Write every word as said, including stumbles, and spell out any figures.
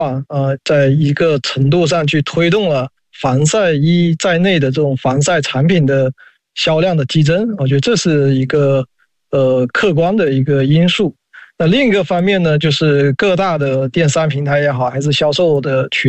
呃，在一个程度上去推动了防晒衣在内的这种防晒产品的销量的激增，我觉得这是一个呃客观的一个因素。那另一个方面呢，就是各大的电商平台也好，还是销售的渠